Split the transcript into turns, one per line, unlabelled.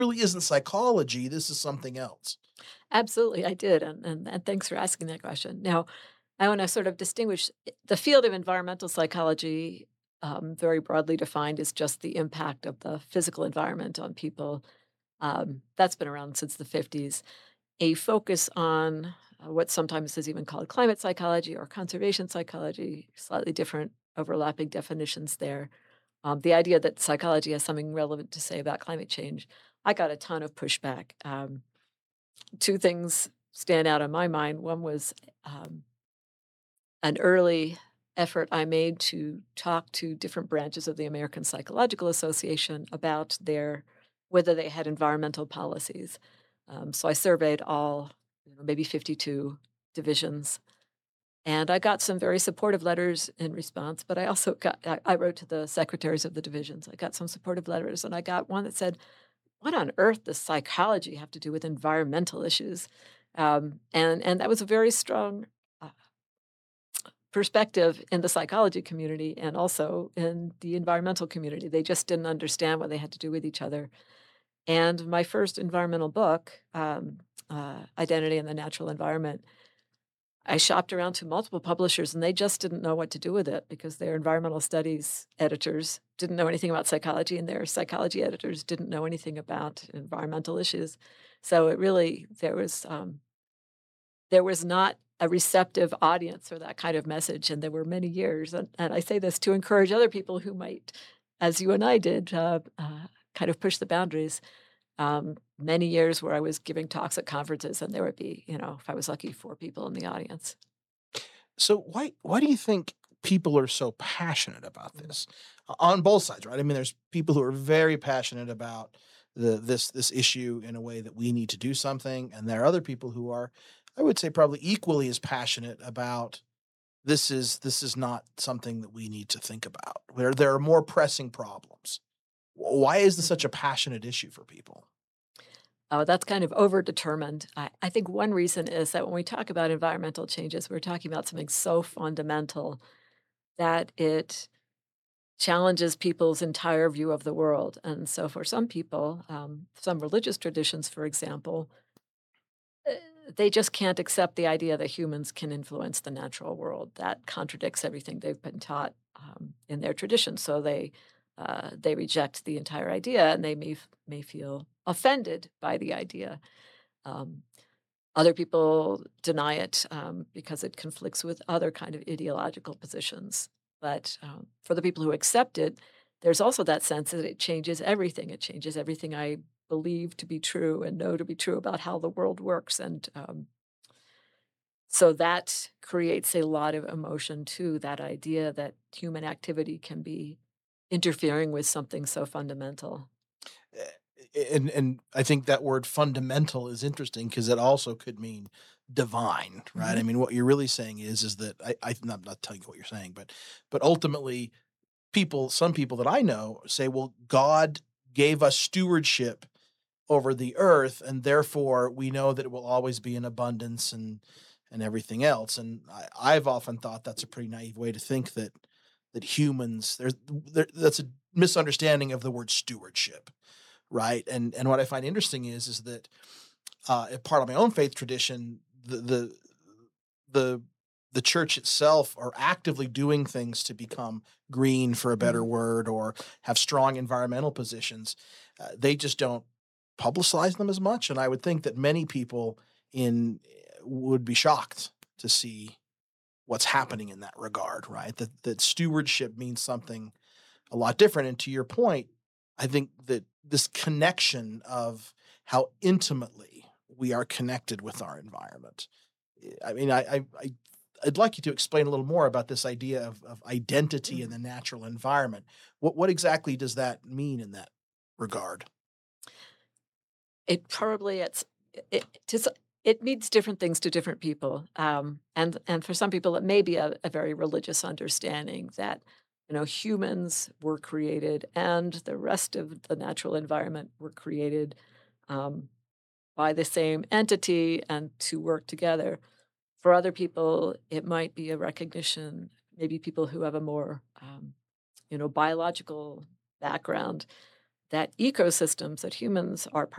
really isn't psychology, this is something else.
Absolutely, I did, and thanks for asking that question. Now, I wanna sort of distinguish the field of environmental psychology, very broadly defined, is just the impact of the physical environment on people. That's been around since the '50s. A focus on, what sometimes is even called climate psychology or conservation psychology, slightly different overlapping definitions there. The idea that psychology has something relevant to say about climate change, I got a ton of pushback. 2 things stand out in my mind. One was, an early effort I made to talk to different branches of the American Psychological Association about their whether they had environmental policies. So I surveyed all, maybe 52 divisions, and I got some very supportive letters in response, but I also I wrote to the secretaries of the divisions. I got some supportive letters, and I got one that said, "What on earth does psychology have to do with environmental issues?" And that was a very strong, uh, perspective in the psychology community and also in the environmental community. They just didn't understand what they had to do with each other. And my first environmental book, Identity in the Natural Environment, I shopped around to multiple publishers and they just didn't know what to do with it because their environmental studies editors didn't know anything about psychology and their psychology editors didn't know anything about environmental issues. So it really, there was not a receptive audience for that kind of message, and there were many years, and I say this to encourage other people who might, as you and I did, kind of push the boundaries. Many years where I was giving talks at conferences, and there would be, if I was lucky, 4 people in the audience.
So why do you think people are so passionate about this? On both sides, right? I mean, there's people who are very passionate about this issue in a way that we need to do something, and there are other people who are, I would say, probably equally as passionate about this is not something that we need to think about. Where there are more pressing problems. Why is this such a passionate issue for people?
Oh, that's kind of overdetermined. I think one reason is that when we talk about environmental changes, we're talking about something so fundamental that it challenges people's entire view of the world. And so for some people, some religious traditions, for example, uh, they just can't accept the idea that humans can influence the natural world. That contradicts everything they've been taught in their tradition. So they reject the entire idea, and they may feel offended by the idea. Um, Other people deny it because it conflicts with other kind of ideological positions. But for the people who accept it, there's also that sense that it changes everything. It changes everything I believe to be true and know to be true about how the world works. And so that creates a lot of emotion too, that idea that human activity can be interfering with something so fundamental.
And I think that word fundamental is interesting because it also could mean divine, right? I
Mhm.
mean, what you're really saying is that I'm not telling you what you're saying, but ultimately, some people that I know say, well, God gave us stewardship over the earth, and therefore we know that it will always be in abundance and everything else. And I've often thought that's a pretty naive way to think that humans that's a misunderstanding of the word stewardship, right? And what I find interesting is that a part of my own faith tradition, the the church itself are actively doing things to become green, for a better
Mhm.
word, or have strong environmental positions. They just don't publicize them as much, and I would think that many people in would be shocked to see what's happening in that regard, right? That stewardship means something a lot different. And to your point, I think that this connection of how intimately we are connected with our environment. I mean, I'd like you to explain a little more about this idea of identity in
Mhm.
the natural environment. What exactly does that mean in that regard?
It probably it to s it means different things to different people, and for some people, it may be a very religious understanding that, humans were created and the rest of the natural environment were created, um, by the same entity and to work together. For other people, it might be a recognition, maybe people who have a more, biological background, that ecosystems, that humans are